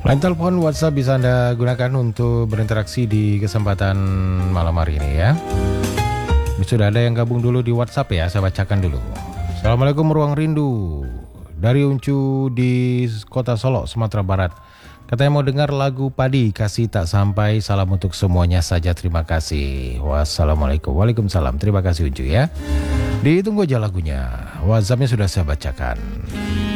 Line telepon WhatsApp bisa Anda gunakan untuk berinteraksi di kesempatan malam hari ini ya. Sudah ada yang gabung dulu di WhatsApp ya, saya bacakan dulu. Assalamualaikum Ruang Rindu. Dari Uncu di Kota Solo, Sumatera Barat. Katanya mau dengar lagu Padi, kasih tak sampai, salam untuk semuanya saja, terima kasih. Wassalamualaikum. Waalaikumsalam, terima kasih Uncu ya. Ditunggu aja lagunya, WhatsAppnya sudah saya bacakan.